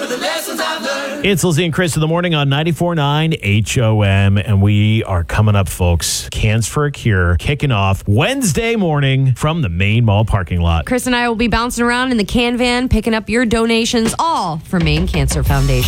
the lessons I've learned. It's Lizzie and Chris in the morning on 94.9 HOM, and we are coming up, folks. Cans for a Cure kicking off Wednesday morning from the Main Mall parking lot. Chris and I will be bouncing around in the can van, picking up your donations, all for Maine Cancer Foundation.